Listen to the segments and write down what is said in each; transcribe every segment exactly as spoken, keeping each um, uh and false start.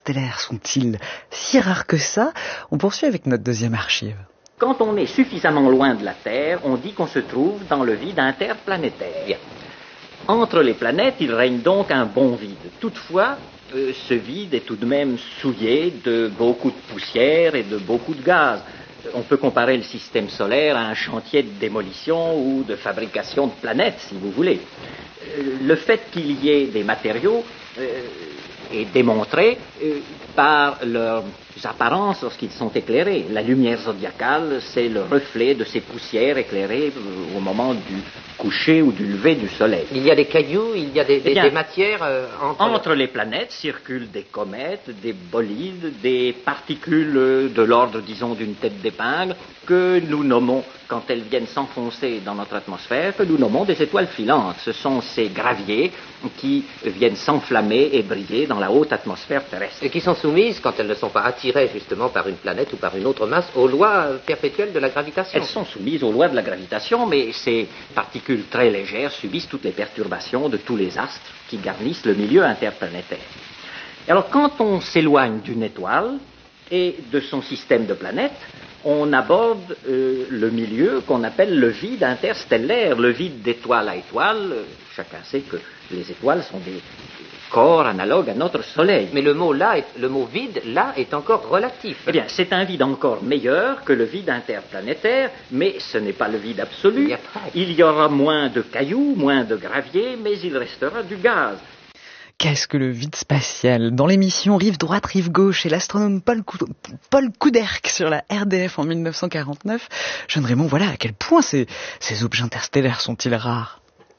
stellaires sont-ils si rares que ça? On poursuit avec notre deuxième archive. Quand on est suffisamment loin de la Terre, on dit qu'on se trouve dans le vide interplanétaire. Entre les planètes, il règne donc un bon vide. Toutefois, euh, ce vide est tout de même souillé de beaucoup de poussière et de beaucoup de gaz. On peut comparer le système solaire à un chantier de démolition ou de fabrication de planètes, si vous voulez. Euh, le fait qu'il y ait des matériaux euh, est démontré euh, par leurs apparences lorsqu'ils sont éclairés. La lumière zodiacale, c'est le reflet de ces poussières éclairées euh, au moment du coucher ou du lever du soleil. Il y a des cailloux, il y a des, des, Eh bien, des matières euh, entre... Entre les planètes circulent des comètes, des bolides, des particules euh, de l'ordre, disons, d'une tête d'épingle, que nous nommons, quand elles viennent s'enfoncer dans notre atmosphère, que nous nommons des étoiles filantes. Ce sont ces graviers qui viennent s'enflammer et briller dans la haute atmosphère terrestre. Et qui sont soumises, quand elles ne sont pas attirées justement par une planète ou par une autre masse, aux lois perpétuelles de la gravitation. Elles sont soumises aux lois de la gravitation, mais ces particules très légères subissent toutes les perturbations de tous les astres qui garnissent le milieu interplanétaire. Alors, quand on s'éloigne d'une étoile et de son système de planètes, on aborde euh, le milieu qu'on appelle le vide interstellaire, le vide d'étoile à étoile. Chacun sait que les étoiles sont des corps analogues à notre Soleil. Mais le mot là, est, le mot vide, là, est encore relatif. Eh bien, c'est un vide encore meilleur que le vide interplanétaire, mais ce n'est pas le vide absolu. Il y a pas... Il y aura moins de cailloux, moins de graviers, mais il restera du gaz. Qu'est-ce que le vide spatial? Dans l'émission Rive droite, rive gauche et l'astronome Paul, Cou- Paul Couderc sur la R D F en dix-neuf cent quarante-neuf, Jeanne Raymond, voilà à quel point ces, ces objets interstellaires sont-ils rares.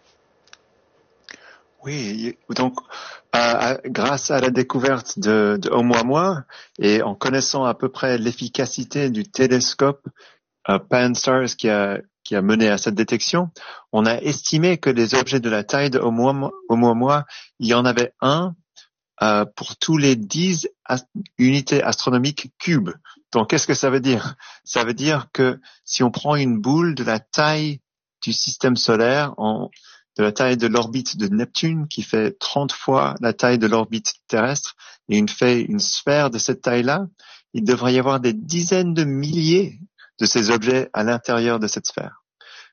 Oui, donc euh, grâce à la découverte de, de Oumuamua et en connaissant à peu près l'efficacité du télescope euh, Pan-STARRS qui a qui a mené à cette détection, on a estimé que les objets de la taille de Oumuamua, il y en avait un euh, pour tous les dix ast- unités astronomiques cubes. Donc, qu'est-ce que ça veut dire? Ça veut dire que si on prend une boule de la taille du système solaire, en, de la taille de l'orbite de Neptune, qui fait trente fois la taille de l'orbite terrestre, et une fait une sphère de cette taille-là, il devrait y avoir des dizaines de milliers de ces objets à l'intérieur de cette sphère.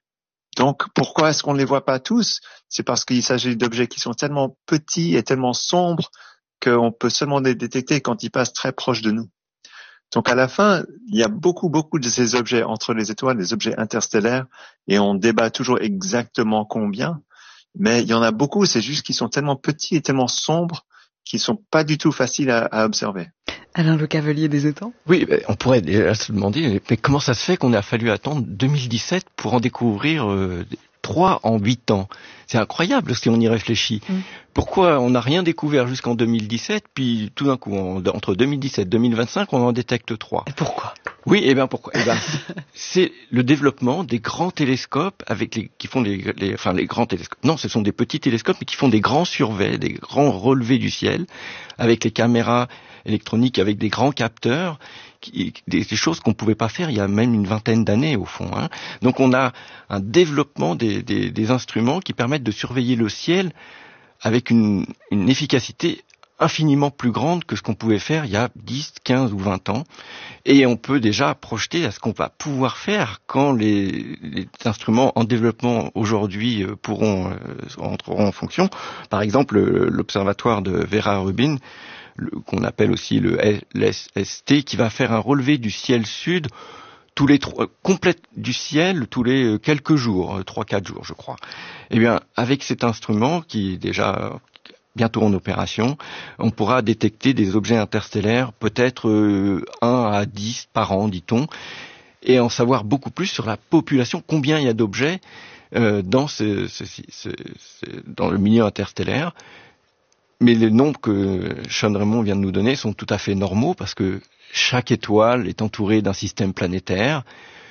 Donc, pourquoi est-ce qu'on ne les voit pas tous? C'est parce qu'il s'agit d'objets qui sont tellement petits et tellement sombres qu'on peut seulement les détecter quand ils passent très proches de nous. Donc, à la fin, il y a beaucoup, beaucoup de ces objets entre les étoiles, les objets interstellaires, et on débat toujours exactement combien, mais il y en a beaucoup, c'est juste qu'ils sont tellement petits et tellement sombres qu'ils sont pas du tout faciles à, à observer. Alain Le Cavalier des Étangs? Oui, on pourrait déjà se demander, mais comment ça se fait qu'on a fallu attendre deux mille dix-sept pour en découvrir euh, trois en huit ans? C'est incroyable si on y réfléchit. Mm. Pourquoi on n'a rien découvert jusqu'en deux mille dix-sept, puis tout d'un coup, en, entre deux mille dix-sept et deux mille vingt-cinq, on en détecte trois? Et pourquoi? Oui, et eh bien pourquoi? Eh ben, c'est le développement des grands télescopes avec les qui font les, les, enfin les grands télescopes. Non, ce sont des petits télescopes, mais qui font des grands surveys, des grands relevés du ciel, avec les caméras électroniques, avec des grands capteurs, qui, des, des choses qu'on ne pouvait pas faire il y a même une vingtaine d'années au fond. Hein. Donc on a un développement des, des, des instruments qui permettent de surveiller le ciel avec une, une efficacité infiniment plus grande que ce qu'on pouvait faire il y a dix, quinze ou vingt ans. Et on peut déjà projeter à ce qu'on va pouvoir faire quand les, les instruments en développement aujourd'hui pourront euh, entreront en fonction. Par exemple, l'observatoire de Vera Rubin, le, qu'on appelle aussi le L S S T, qui va faire un relevé du ciel sud tous les trois, complète du ciel tous les quelques jours, trois, quatre jours, je crois. Eh bien, avec cet instrument qui est déjà bientôt en opération, on pourra détecter des objets interstellaires, peut-être euh, un à dix par an, dit-on, et en savoir beaucoup plus sur la population, combien il y a d'objets euh, dans, ce, ce, ce, ce, dans le milieu interstellaire. Mais les nombres que Jeanne Raymond vient de nous donner sont tout à fait normaux, parce que chaque étoile est entourée d'un système planétaire,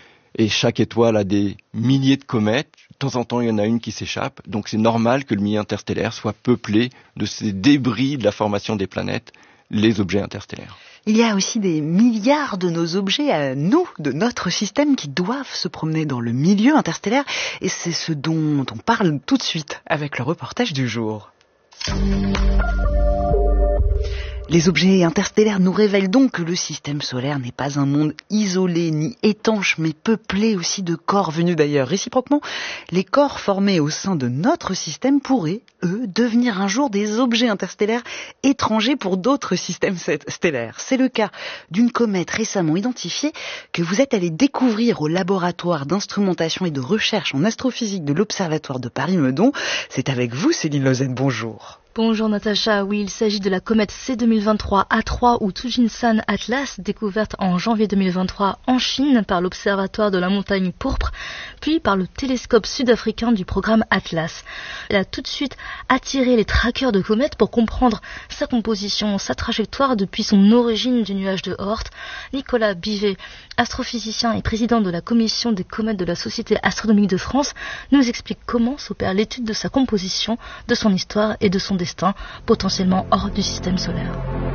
et chaque étoile a des milliers de comètes. De temps en temps, il y en a une qui s'échappe. Donc c'est normal que le milieu interstellaire soit peuplé de ces débris de la formation des planètes, les objets interstellaires. Il y a aussi des milliards de nos objets à nous, de notre système, qui doivent se promener dans le milieu interstellaire. Et c'est ce dont on parle tout de suite avec le reportage du jour. Les objets interstellaires nous révèlent donc que le système solaire n'est pas un monde isolé ni étanche, mais peuplé aussi de corps venus d'ailleurs. Réciproquement, les corps formés au sein de notre système pourraient, eux, devenir un jour des objets interstellaires étrangers pour d'autres systèmes stellaires. C'est le cas d'une comète récemment identifiée que vous êtes allé découvrir au laboratoire d'instrumentation et de recherche en astrophysique de l'Observatoire de Paris-Meudon. C'est avec vous, Céline Lausanne, bonjour. Bonjour Natacha, oui, il s'agit de la comète C deux mille vingt-trois A trois ou Tujinsan Atlas, découverte en janvier deux mille vingt-trois en Chine par l'Observatoire de la montagne pourpre, puis par le télescope sud-africain du programme Atlas. Elle a tout de suite attiré les traqueurs de comètes pour comprendre sa composition, sa trajectoire depuis son origine du nuage de Oort. Nicolas Bivet, astrophysicien et président de la commission des comètes de la Société astronomique de France, nous explique comment s'opère l'étude de sa composition, de son histoire et de son destin, potentiellement hors du système solaire.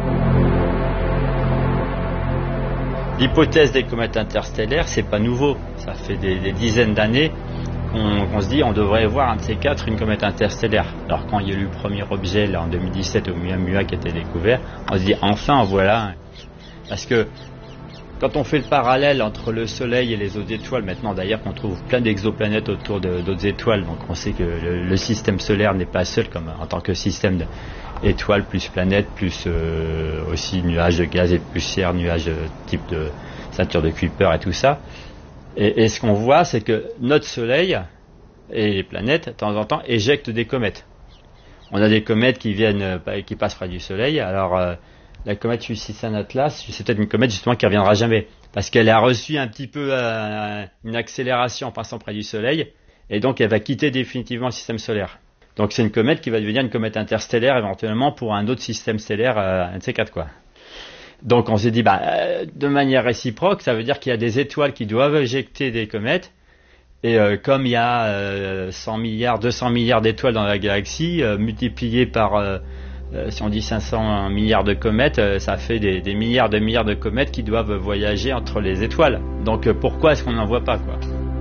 L'hypothèse des comètes interstellaires, c'est pas nouveau. Ça fait des, des dizaines d'années qu'on, qu'on se dit on devrait voir un de ces quatre une comète interstellaire. Alors quand il y a eu le premier objet là en deux mille dix-sept au Oumuamua qui a été découvert, on se dit enfin en voilà un. Parce que quand on fait le parallèle entre le Soleil et les autres étoiles, maintenant d'ailleurs qu'on trouve plein d'exoplanètes autour de, d'autres étoiles, donc on sait que le, le système solaire n'est pas seul comme en tant que système d'étoiles plus planètes, plus euh, aussi nuages de gaz et de poussière, nuages de type de ceinture de Kuiper et tout ça. Et, et ce qu'on voit, c'est que notre Soleil et les planètes, de temps en temps, éjectent des comètes. On a des comètes qui viennent, qui passent près du Soleil, alors... Euh, la comète Tujinsan Atlas, c'est peut-être une comète justement qui ne reviendra jamais, parce qu'elle a reçu un petit peu euh, une accélération en passant près du Soleil, et donc elle va quitter définitivement le système solaire. Donc c'est une comète qui va devenir une comète interstellaire éventuellement pour un autre système stellaire, euh, un de ces quatre quoi. Donc on s'est dit, bah, euh, de manière réciproque, ça veut dire qu'il y a des étoiles qui doivent éjecter des comètes, et euh, comme il y a euh, cent milliards, deux cents milliards d'étoiles dans la galaxie, euh, multipliées par... Euh, Euh, si on dit cinq cents milliards de comètes, euh, ça fait des, des milliards de milliards de comètes qui doivent voyager entre les étoiles. Donc euh, pourquoi est-ce qu'on n'en voit pas quoi ?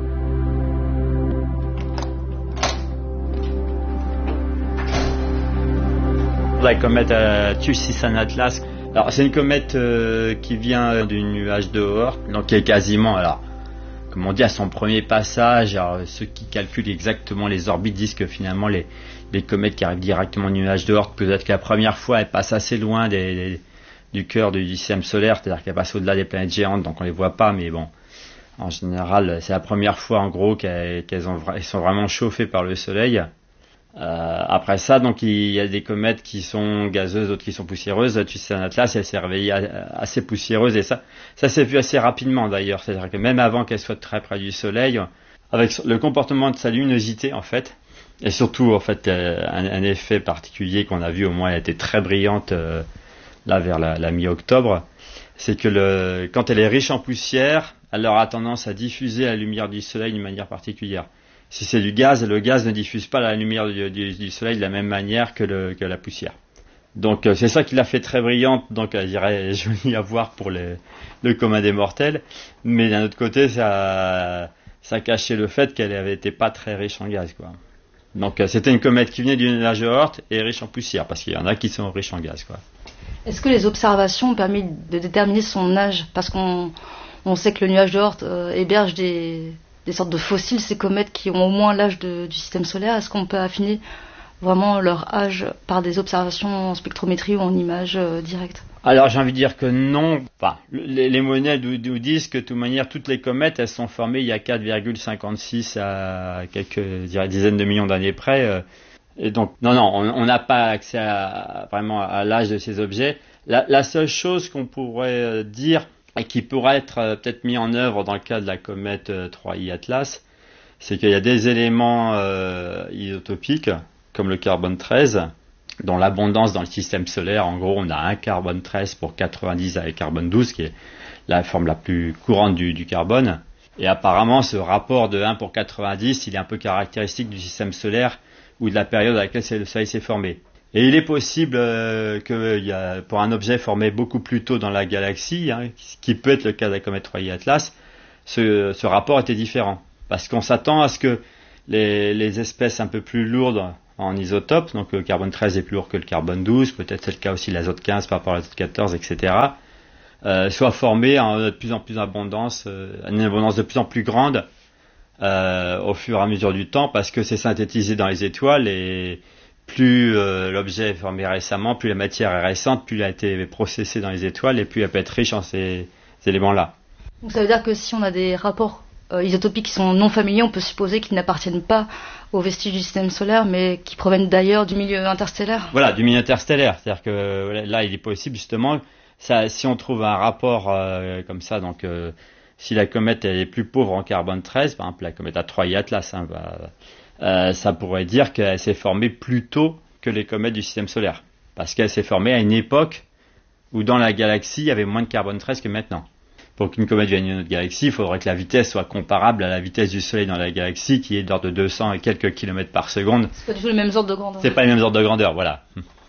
La comète euh, Tujinsan Atlas, alors c'est une comète euh, qui vient du nuage de Oort, donc qui est quasiment, alors comme on dit, à son premier passage. Alors, ceux qui calculent exactement les orbites disent que finalement les les comètes qui arrivent directement du nuage de Oort, peut-être que la première fois elles passent assez loin des, des, du cœur du système solaire, c'est-à-dire qu'elles passent au-delà des planètes géantes, donc on les voit pas, mais bon, en général c'est la première fois en gros qu'elles, qu'elles, ont, elles sont vraiment chauffées par le Soleil. Euh, après ça, donc il y a des comètes qui sont gazeuses, d'autres qui sont poussiéreuses. Tujinsan Atlas, elle s'est réveillée assez poussiéreuse, et ça, ça s'est vu assez rapidement d'ailleurs, c'est-à-dire que même avant qu'elle soit très près du Soleil, avec le comportement de sa luminosité en fait, et surtout, en fait, euh, un, un effet particulier qu'on a vu, au moins, elle était très brillante euh, là vers la, la mi-octobre, c'est que le, quand elle est riche en poussière, elle aura tendance à diffuser la lumière du Soleil d'une manière particulière. Si c'est du gaz, le gaz ne diffuse pas la lumière du, du, du Soleil de la même manière que, le, que la poussière. Donc euh, c'est ça qui l'a fait très brillante, donc elle dirait jolie à voir pour les, le commun des mortels, mais d'un autre côté, ça, ça cachait le fait qu'elle avait été pas très riche en gaz, quoi. Donc euh, c'était une comète qui venait du nuage de Oort et riche en poussière, parce qu'il y en a qui sont riches en gaz, quoi. Est-ce que les observations ont permis de déterminer son âge ? Parce qu'on on sait que le nuage de Oort euh, héberge des, des sortes de fossiles, ces comètes qui ont au moins l'âge de, du système solaire. Est-ce qu'on peut affiner vraiment leur âge par des observations en spectrométrie ou en images euh, directes ? Alors j'ai envie de dire que non. Enfin, les, les modèles nous disent que de toute manière toutes les comètes elles sont formées il y a quatre virgule cinquante-six à quelques je dirais, dizaines de millions d'années près. Et donc non non on n'a pas accès à, vraiment à l'âge de ces objets. La, la seule chose qu'on pourrait dire et qui pourrait être peut-être mis en œuvre dans le cas de la comète trois I Atlas, c'est qu'il y a des éléments euh, isotopiques comme le carbone treize. Dont l'abondance dans le système solaire, en gros, on a un carbone treize pour quatre-vingt-dix avec carbone douze, qui est la forme la plus courante du, du carbone. Et apparemment, ce rapport de un pour quatre-vingt-dix, il est un peu caractéristique du système solaire ou de la période à laquelle le Soleil s'est formé. Et il est possible euh, que y a, pour un objet formé beaucoup plus tôt dans la galaxie, hein, qui peut être le cas de la comète trois I Atlas, ce, ce rapport était différent. Parce qu'on s'attend à ce que les, les espèces un peu plus lourdes, en isotopes, donc le carbone treize est plus lourd que le carbone douze, peut-être c'est le cas aussi de l'azote quinze par rapport à l'azote quatorze, et cetera, euh, soit formé en de plus en plus abondance, euh, une abondance de plus en plus grande euh, au fur et à mesure du temps, parce que c'est synthétisé dans les étoiles et plus euh, l'objet est formé récemment, plus la matière est récente, plus elle a été processée dans les étoiles et plus elle peut être riche en ces, ces éléments-là. Donc ça veut dire que si on a des rapports euh, isotopiques qui sont non familiers, on peut supposer qu'ils n'appartiennent pas aux vestiges du système solaire, mais qui proviennent d'ailleurs du milieu interstellaire. Voilà, du milieu interstellaire. C'est-à-dire que là, il est possible justement, ça, si on trouve un rapport euh, comme ça, donc euh, si la comète elle est plus pauvre en carbone treize, par exemple la comète A trois I Atlas, hein, bah, euh, ça pourrait dire qu'elle s'est formée plus tôt que les comètes du système solaire, parce qu'elle s'est formée à une époque où dans la galaxie il y avait moins de carbone treize que maintenant. Pour qu'une comète vienne d'une autre galaxie, il faudrait que la vitesse soit comparable à la vitesse du Soleil dans la galaxie, qui est d'ordre de deux cents et quelques kilomètres par seconde. C'est pas du tout les mêmes ordres de grandeur. C'est pas les mêmes ordres de grandeur, voilà.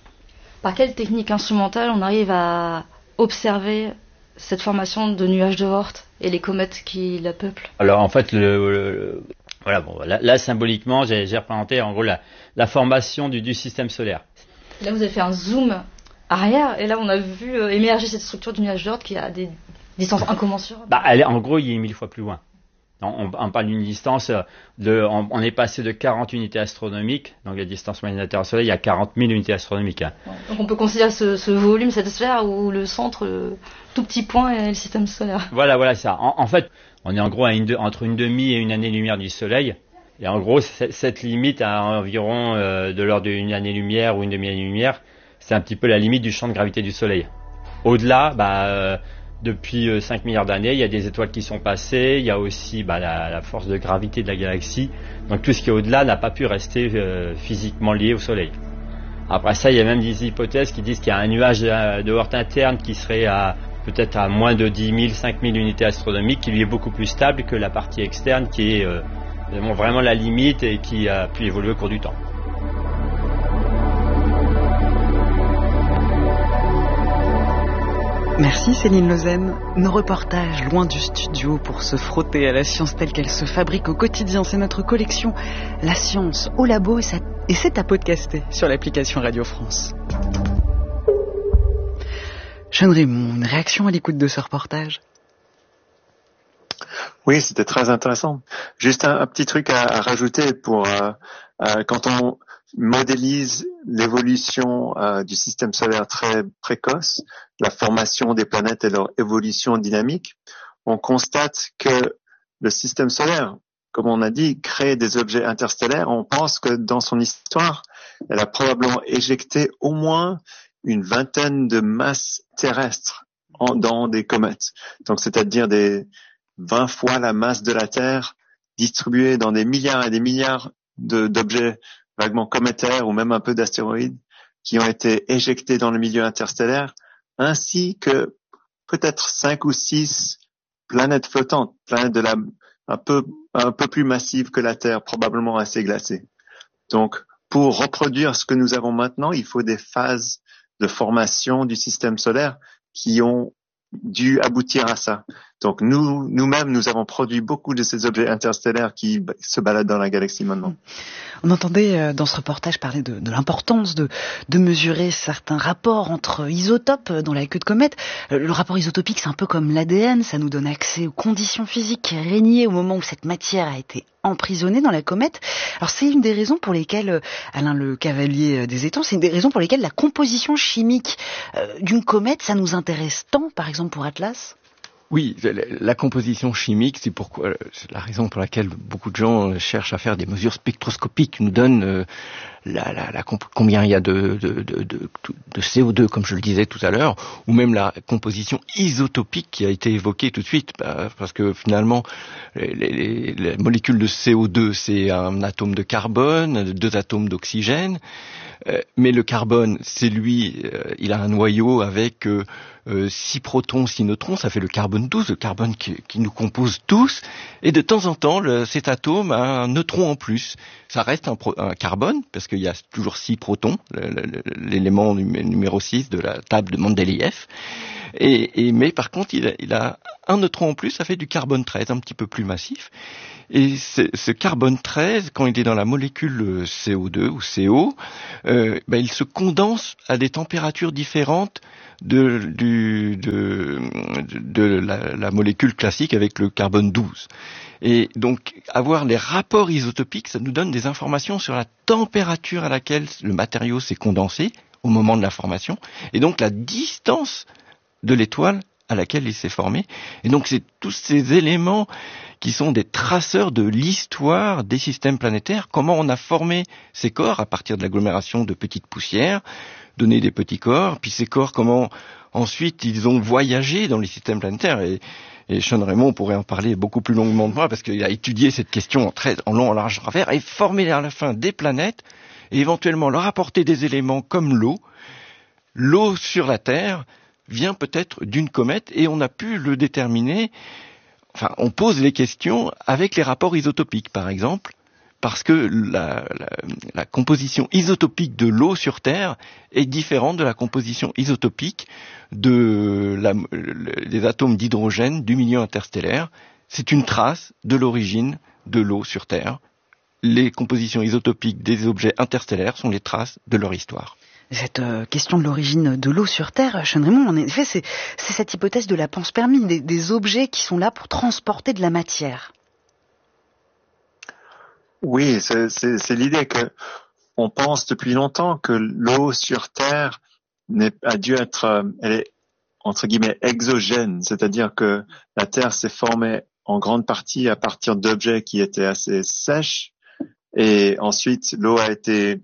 Par quelle technique instrumentale on arrive à observer cette formation de nuages de Oort et les comètes qui la peuplent? Alors en fait, le, le, le voilà, bon, là, là symboliquement, j'ai, j'ai représenté en gros la, la formation du, du système solaire. Là, vous avez fait un zoom arrière, et là, on a vu euh, émerger cette structure du nuage d'Oort qui a des distance incommensurables. Bah, elle est, en gros, il est mille fois plus loin. On, on parle d'une distance de, on, on est passé de quarante unités astronomiques, donc la distance moyenne de la Terre au Soleil, à quarante mille unités astronomiques. Hein. Donc on peut considérer ce, ce volume, cette sphère, où le centre, le tout petit point, est le système solaire. Voilà, voilà ça. En, en fait, on est en gros à une, entre une demi et une année-lumière du Soleil. Et en gros, cette limite à environ euh, de l'ordre d'une année-lumière ou une demi-année-lumière, c'est un petit peu la limite du champ de gravité du Soleil. Au-delà, bah... Euh, Depuis euh, cinq milliards d'années, il y a des étoiles qui sont passées, il y a aussi bah, la, la force de gravité de la galaxie. Donc tout ce qui est au-delà n'a pas pu rester euh, physiquement lié au Soleil. Après ça, il y a même des hypothèses qui disent qu'il y a un nuage de, de Oort interne qui serait à peut-être à moins de dix mille, cinq mille unités astronomiques, qui lui est beaucoup plus stable que la partie externe qui est euh, vraiment la limite et qui a pu évoluer au cours du temps. Merci Céline Lausanne. Nos reportages loin du studio pour se frotter à la science telle qu'elle se fabrique au quotidien. C'est notre collection La Science au Labo et, ça, et c'est à podcaster sur l'application Radio France. Jeanne Raymond, une réaction à l'écoute de ce reportage? Oui, c'était très intéressant. Juste un, un petit truc à, à rajouter pour euh, euh, quand on modélise l'évolution euh, du système solaire très précoce, la formation des planètes et leur évolution dynamique, on constate que le système solaire, comme on a dit, crée des objets interstellaires. On pense que dans son histoire, elle a probablement éjecté au moins une vingtaine de masses terrestres en, dans des comètes. Donc, c'est-à-dire des vingt fois la masse de la Terre distribuée dans des milliards et des milliards de, d'objets vaguement cométaires ou même un peu d'astéroïdes qui ont été éjectés dans le milieu interstellaire, ainsi que peut-être cinq ou six planètes flottantes, planètes de la, un peu, un peu plus massives que la Terre, probablement assez glacées. Donc, pour reproduire ce que nous avons maintenant, il faut des phases de formation du système solaire qui ont dû aboutir à ça. Donc nous, nous-mêmes, nous avons produit beaucoup de ces objets interstellaires qui se baladent dans la galaxie maintenant. On entendait dans ce reportage parler de, de l'importance de, de mesurer certains rapports entre isotopes dans la queue de comète. Le rapport isotopique, c'est un peu comme l'A D N, ça nous donne accès aux conditions physiques qui régnaient au moment où cette matière a été emprisonnée dans la comète. Alors c'est une des raisons pour lesquelles, Alain Le Cavalier des Étangs, c'est une des raisons pour lesquelles la composition chimique d'une comète, ça nous intéresse tant, par exemple pour Atlas. Oui, la composition chimique, c'est pourquoi, c'est la raison pour laquelle beaucoup de gens cherchent à faire des mesures spectroscopiques, nous donnent euh, la, la, la, combien il y a de, de, de, de, de C O deux, comme je le disais tout à l'heure, ou même la composition isotopique qui a été évoquée tout de suite, parce que finalement, les, les, les molécules de C O deux, c'est un atome de carbone, deux atomes d'oxygène, euh, mais le carbone, c'est lui, euh, il a un noyau avec euh, euh, six protons, six neutrons, ça fait le carbone douze, le carbone qui, qui nous compose tous, et de temps en temps, le, cet atome a un neutron en plus. Ça reste un, pro, un carbone, parce qu'il y a toujours six protons, le, le, l'élément numéro six de la table de Mendeleïev, et, et, mais par contre, il a, il a un neutron en plus, ça fait du carbone treize, un petit peu plus massif. Et ce carbone treize, quand il est dans la molécule C O deux ou C O, euh, ben il se condense à des températures différentes de, du, de, de la, la molécule classique avec le carbone douze. Et donc, avoir les rapports isotopiques, ça nous donne des informations sur la température à laquelle le matériau s'est condensé au moment de la formation, et donc la distance de l'étoile à laquelle il s'est formé. Et donc, c'est tous ces éléments qui sont des traceurs de l'histoire des systèmes planétaires, comment on a formé ces corps à partir de l'agglomération de petites poussières, donner des petits corps, puis ces corps, comment ensuite ils ont voyagé dans les systèmes planétaires. Et, et Sean Raymond pourrait en parler beaucoup plus longuement de moi, parce qu'il a étudié cette question en, très, en long, en large, en travers, et formé à la fin des planètes, et éventuellement leur apporter des éléments comme l'eau. L'eau sur la Terre vient peut-être d'une comète, et on a pu le déterminer. Enfin, on pose les questions avec les rapports isotopiques, par exemple, parce que la, la, la composition isotopique de l'eau sur Terre est différente de la composition isotopique de la, des atomes d'hydrogène du milieu interstellaire. C'est une trace de l'origine de l'eau sur Terre. Les compositions isotopiques des objets interstellaires sont les traces de leur histoire. Cette euh, question de l'origine de l'eau sur Terre, Sean Raymond, en effet, c'est, c'est cette hypothèse de la panspermie, des, des objets qui sont là pour transporter de la matière. Oui, c'est, c'est, c'est l'idée que on pense depuis longtemps que l'eau sur Terre n'est, a dû être, elle est entre guillemets exogène, c'est-à-dire que la Terre s'est formée en grande partie à partir d'objets qui étaient assez sèches, et ensuite l'eau a été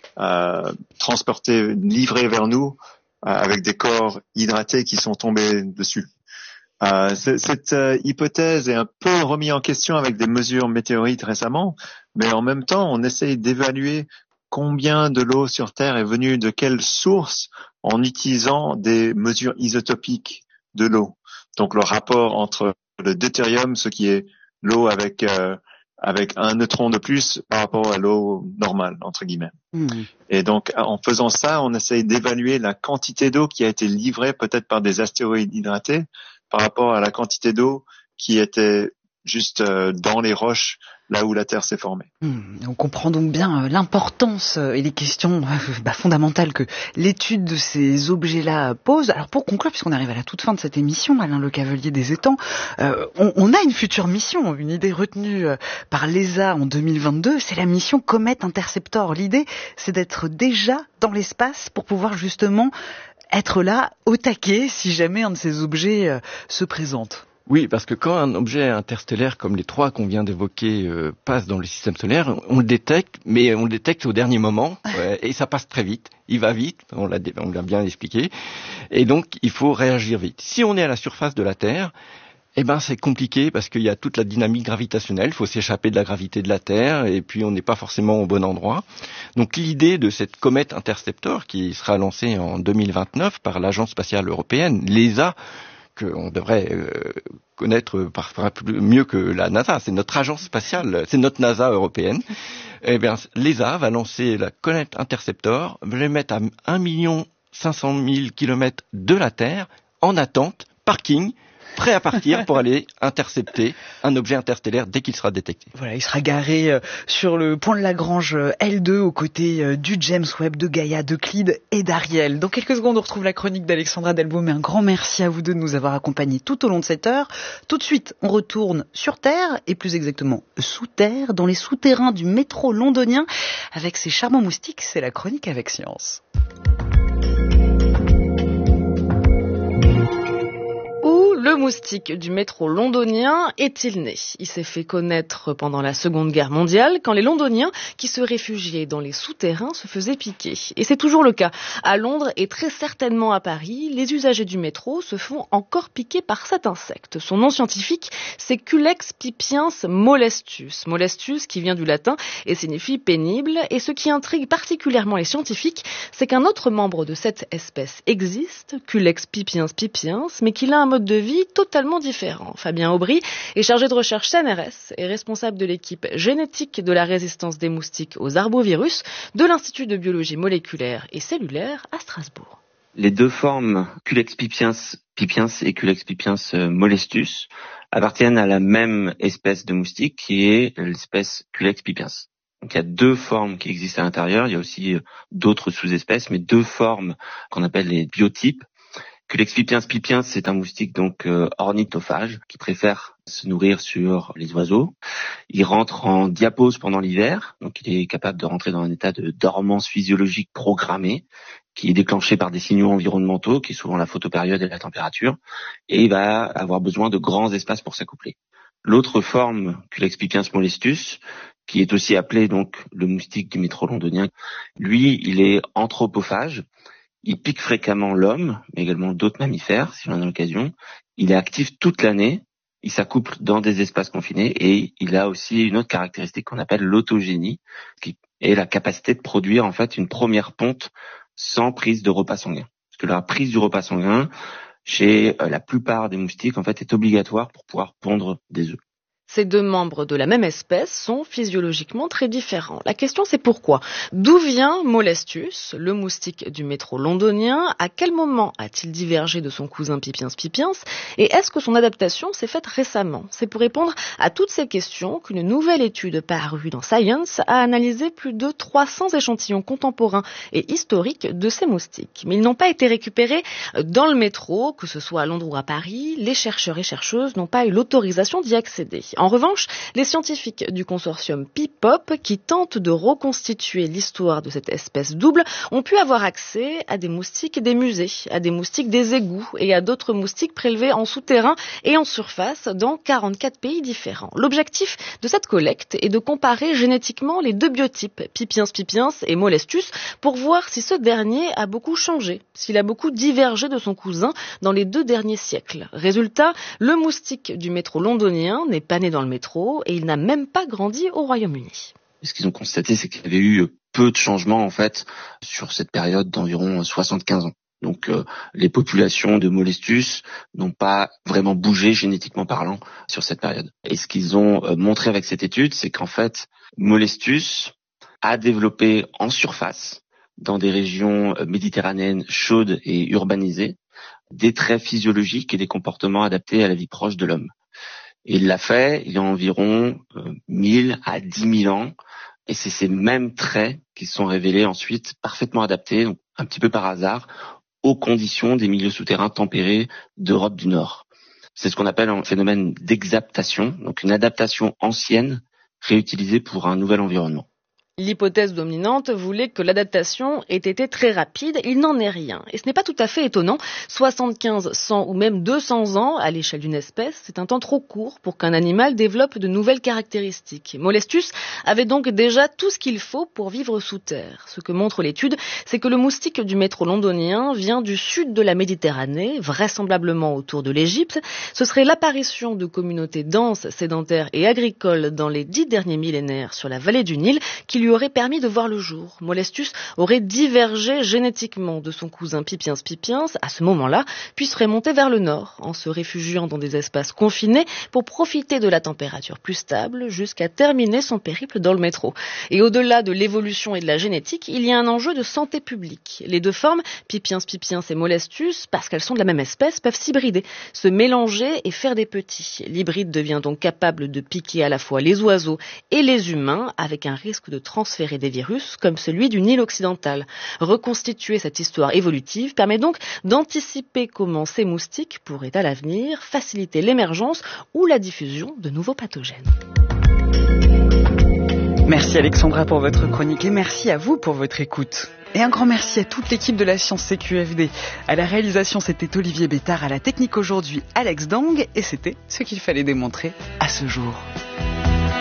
Euh, transporté, livré vers nous euh, avec des corps hydratés qui sont tombés dessus. Euh, cette euh, hypothèse est un peu remise en question avec des mesures météorites récemment, mais en même temps, on essaye d'évaluer combien de l'eau sur Terre est venue de quelle source en utilisant des mesures isotopiques de l'eau. Donc le rapport entre le deutérium, ce qui est l'eau avec euh, avec un neutron de plus par rapport à l'eau normale, entre guillemets. Mmh. Et donc, en faisant ça, on essaye d'évaluer la quantité d'eau qui a été livrée peut-être par des astéroïdes hydratés par rapport à la quantité d'eau qui était juste euh, dans les roches, là où la Terre s'est formée. Mmh, on comprend donc bien euh, l'importance euh, et les questions euh, bah, fondamentales que l'étude de ces objets-là pose. Alors pour conclure, puisqu'on arrive à la toute fin de cette émission, Alain Le Cavelier des Étangs, euh, on, on a une future mission, une idée retenue euh, par l'E S A en deux mille vingt-deux, c'est la mission Comet Interceptor. L'idée, c'est d'être déjà dans l'espace pour pouvoir justement être là au taquet si jamais un de ces objets euh, se présente. Oui, parce que quand un objet interstellaire comme les trois qu'on vient d'évoquer euh, passe dans le système solaire, on le détecte, mais on le détecte au dernier moment, ouais, et ça passe très vite. Il va vite, on l'a, on l'a bien expliqué, et donc il faut réagir vite. Si on est à la surface de la Terre, eh ben c'est compliqué parce qu'il y a toute la dynamique gravitationnelle, il faut s'échapper de la gravité de la Terre, et puis on n'est pas forcément au bon endroit. Donc l'idée de cette comète Interceptor, qui sera lancée en deux mille vingt-neuf par l'Agence spatiale européenne, l'E S A, qu'on devrait euh, connaître par, par, mieux que la NASA, c'est notre agence spatiale, c'est notre NASA européenne. Eh bien, l'E S A va lancer la comète Interceptor, va les mettre à un million cinq cent mille kilomètres de la Terre, en attente, parking, prêt à partir pour aller intercepter un objet interstellaire dès qu'il sera détecté. Voilà, il sera garé euh, sur le point de Lagrange euh, L deux aux côtés euh, du James Webb, de Gaïa, d'Euclide et d'Ariel. Dans quelques secondes, on retrouve la chronique d'Alexandra Delbaum, et un grand merci à vous deux de nous avoir accompagnés tout au long de cette heure. Tout de suite, on retourne sur Terre, et plus exactement sous terre, dans les souterrains du métro londonien, avec ses charmants moustiques. C'est la chronique avec Science. Le moustique du métro londonien est-il né ? Il s'est fait connaître pendant la Seconde Guerre mondiale, quand les Londoniens qui se réfugiaient dans les souterrains se faisaient piquer. Et c'est toujours le cas. À Londres et très certainement à Paris, les usagers du métro se font encore piquer par cet insecte. Son nom scientifique, c'est Culex pipiens molestus. Molestus qui vient du latin et signifie pénible. Et ce qui intrigue particulièrement les scientifiques, c'est qu'un autre membre de cette espèce existe, Culex pipiens pipiens, mais qu'il a un mode de vie totalement différent. Fabien Aubry est chargé de recherche C N R S et responsable de l'équipe génétique de la résistance des moustiques aux arbovirus de l'Institut de biologie moléculaire et cellulaire à Strasbourg. Les deux formes Culex pipiens, pipiens et Culex pipiens molestus appartiennent à la même espèce de moustique qui est l'espèce Culex pipiens. Donc il y a deux formes qui existent à l'intérieur, il y a aussi d'autres sous-espèces, mais deux formes qu'on appelle les biotypes. Culex pipiens pipiens, c'est un moustique donc euh, ornithophage qui préfère se nourrir sur les oiseaux. Il rentre en diapause pendant l'hiver, donc il est capable de rentrer dans un état de dormance physiologique programmée qui est déclenché par des signaux environnementaux, qui est souvent la photopériode et la température, et il va avoir besoin de grands espaces pour s'accoupler. L'autre forme, Culex pipiens molestus, qui est aussi appelé donc le moustique du métro londonien, lui, il est anthropophage. Il pique fréquemment l'homme, mais également d'autres mammifères, si l'on a l'occasion. Il est actif toute l'année, il s'accouple dans des espaces confinés et il a aussi une autre caractéristique qu'on appelle l'autogénie, qui est la capacité de produire en fait une première ponte sans prise de repas sanguin. Parce que la prise du repas sanguin, chez la plupart des moustiques, en fait, est obligatoire pour pouvoir pondre des œufs. Ces deux membres de la même espèce sont physiologiquement très différents. La question c'est pourquoi ? D'où vient Molestus, le moustique du métro londonien ? À quel moment a-t-il divergé de son cousin Pipiens pipiens ? Et est-ce que son adaptation s'est faite récemment ? C'est pour répondre à toutes ces questions qu'une nouvelle étude parue dans Science a analysé plus de trois cents échantillons contemporains et historiques de ces moustiques. Mais ils n'ont pas été récupérés dans le métro, que ce soit à Londres ou à Paris. Les chercheurs et chercheuses n'ont pas eu l'autorisation d'y accéder. En revanche, les scientifiques du consortium Pipop, qui tentent de reconstituer l'histoire de cette espèce double, ont pu avoir accès à des moustiques des musées, à des moustiques des égouts et à d'autres moustiques prélevés en souterrain et en surface dans quarante-quatre pays différents. L'objectif de cette collecte est de comparer génétiquement les deux biotypes, Pipiens pipiens et Molestus, pour voir si ce dernier a beaucoup changé, s'il a beaucoup divergé de son cousin dans les deux derniers siècles. Résultat, le moustique du métro londonien n'est pas né dans le métro et il n'a même pas grandi au Royaume-Uni. Ce qu'ils ont constaté, c'est qu'il y avait eu peu de changements en fait sur cette période d'environ soixante-quinze ans. Donc euh, les populations de Molestus n'ont pas vraiment bougé génétiquement parlant sur cette période. Et ce qu'ils ont euh, montré avec cette étude, c'est qu'en fait Molestus a développé en surface, dans des régions méditerranéennes chaudes et urbanisées, des traits physiologiques et des comportements adaptés à la vie proche de l'homme. Et il l'a fait il y a environ euh, mille à dix mille ans. Et c'est ces mêmes traits qui se sont révélés ensuite parfaitement adaptés, donc un petit peu par hasard, aux conditions des milieux souterrains tempérés d'Europe du Nord. C'est ce qu'on appelle un phénomène d'exaptation, donc une adaptation ancienne réutilisée pour un nouvel environnement. L'hypothèse dominante voulait que l'adaptation ait été très rapide. Il n'en est rien. Et ce n'est pas tout à fait étonnant. soixante-quinze, cent ou même deux cents ans à l'échelle d'une espèce, c'est un temps trop court pour qu'un animal développe de nouvelles caractéristiques. Molestus avait donc déjà tout ce qu'il faut pour vivre sous terre. Ce que montre l'étude, c'est que le moustique du métro londonien vient du sud de la Méditerranée, vraisemblablement autour de l'Égypte. Ce serait l'apparition de communautés denses, sédentaires et agricoles dans les dix derniers millénaires sur la vallée du Nil qui lui aurait permis de voir le jour. Molestus aurait divergé génétiquement de son cousin Pipiens pipiens à ce moment-là, puis serait monté vers le nord, en se réfugiant dans des espaces confinés pour profiter de la température plus stable jusqu'à terminer son périple dans le métro. Et au-delà de l'évolution et de la génétique, il y a un enjeu de santé publique. Les deux formes, Pipiens pipiens et Molestus, parce qu'elles sont de la même espèce, peuvent s'hybrider, se mélanger et faire des petits. L'hybride devient donc capable de piquer à la fois les oiseaux et les humains, avec un risque de transférer des virus comme celui du Nil occidental. Reconstituer cette histoire évolutive permet donc d'anticiper comment ces moustiques pourraient à l'avenir faciliter l'émergence ou la diffusion de nouveaux pathogènes. Merci Alexandra pour votre chronique et merci à vous pour votre écoute. Et un grand merci à toute l'équipe de la Science C Q F D. À la réalisation, c'était Olivier Bétard, à la technique aujourd'hui, Alex Dang, et c'était ce qu'il fallait démontrer à ce jour.